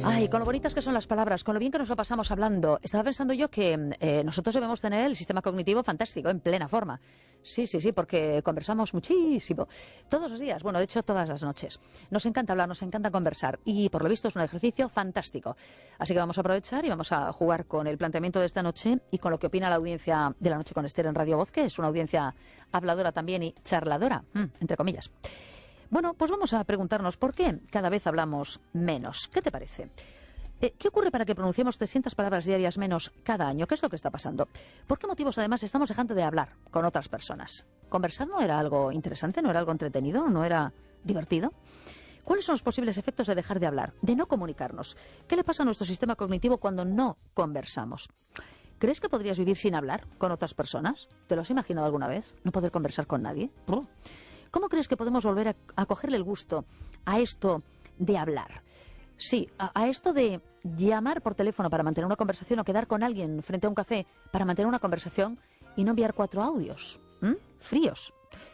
Ay, con lo bonitas que son las palabras, con lo bien que nos lo pasamos hablando. Estaba pensando yo que nosotros debemos tener el sistema cognitivo fantástico, en plena forma. Sí, porque conversamos muchísimo. Todos los días, bueno, de hecho, todas las noches. Nos encanta hablar, nos encanta conversar. Y por lo visto es un ejercicio fantástico. Así que vamos a aprovechar y vamos a jugar con el planteamiento de esta noche y con lo que opina la audiencia de La Noche con Esther en Radio Voz, que es una audiencia habladora también y charladora, entre comillas. Bueno, pues vamos a preguntarnos por qué cada vez hablamos menos. ¿Qué te parece? ¿Qué ocurre para que pronunciemos 300 palabras diarias menos cada año? ¿Qué es lo que está pasando? ¿Por qué motivos, además, estamos dejando de hablar con otras personas? ¿Conversar no era algo interesante? ¿No era algo entretenido? ¿No era divertido? ¿Cuáles son los posibles efectos de dejar de hablar, de no comunicarnos? ¿Qué le pasa a nuestro sistema cognitivo cuando no conversamos? ¿Crees que podrías vivir sin hablar con otras personas? ¿Te lo has imaginado alguna vez? ¿No poder conversar con nadie? ¿Cómo crees que podemos volver a cogerle el gusto a esto de hablar? Sí, a esto de llamar por teléfono para mantener una conversación o quedar con alguien frente a un café para mantener una conversación y no enviar 4 audios fríos.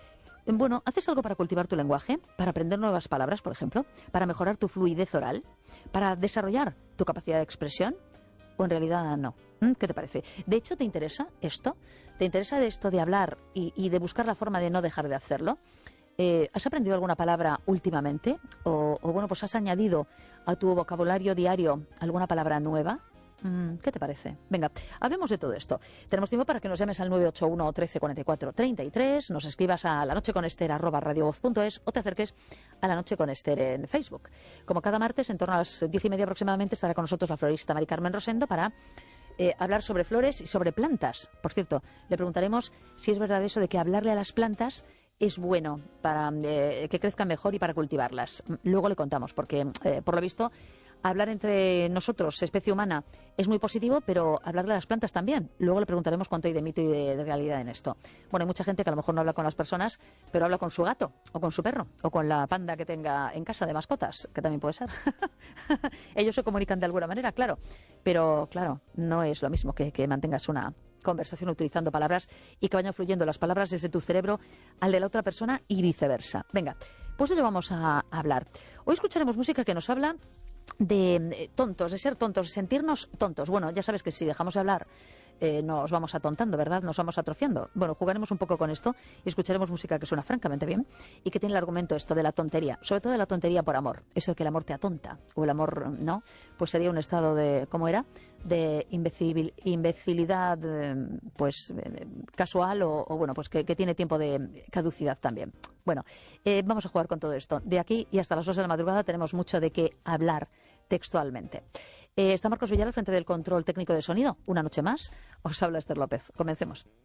Bueno, ¿haces algo para cultivar tu lenguaje? ¿Para aprender nuevas palabras, por ejemplo? ¿Para mejorar tu fluidez oral? ¿Para desarrollar tu capacidad de expresión? ¿O en realidad no? ¿Qué te parece? De hecho, ¿te interesa esto? ¿Te interesa de esto de hablar y de buscar la forma de no dejar de hacerlo? ¿Has aprendido alguna palabra últimamente? ¿O bueno, pues has añadido a tu vocabulario diario alguna palabra nueva? ¿Qué te parece? Venga, hablemos de todo esto. Tenemos tiempo para que nos llames al 981 13 44 33, nos escribas a lanocheconester@radiovoz.es o te acerques a La Noche con Esther en Facebook. Como cada martes, en torno a las 10:30 aproximadamente, estará con nosotros la florista Mari Carmen Rosendo para hablar sobre flores y sobre plantas. Por cierto, le preguntaremos si es verdad eso de que hablarle a las plantas es bueno para que crezcan mejor y para cultivarlas. Luego le contamos, porque por lo visto hablar entre nosotros, especie humana, es muy positivo, pero hablarle a las plantas también. Luego le preguntaremos cuánto hay de mito y de realidad en esto. Bueno, hay mucha gente que a lo mejor no habla con las personas, pero habla con su gato, o con su perro, o con la panda que tenga en casa de mascotas, que también puede ser. Ellos se comunican de alguna manera, claro, pero claro, no es lo mismo que mantengas una conversación utilizando palabras y que vayan fluyendo las palabras desde tu cerebro al de la otra persona y viceversa. Venga, pues de ello vamos a hablar. Hoy escucharemos música que nos habla de tontos, de ser tontos, de sentirnos tontos. Bueno, ya sabes que si dejamos de hablar nos vamos atontando, ¿verdad? Nos vamos atrofiando. Bueno, jugaremos un poco con esto y escucharemos música que suena francamente bien y que tiene el argumento esto de la tontería, sobre todo de la tontería por amor. Eso de que el amor te atonta o el amor no, pues sería un estado de, ¿cómo era? De imbecilidad casual o bueno, pues que tiene tiempo de caducidad también. Bueno, vamos a jugar con todo esto. De aquí y hasta las 2 de la madrugada tenemos mucho de qué hablar textualmente. Está Marcos Villar al frente del control técnico de sonido. Una noche más, os habla Esther López. Comencemos.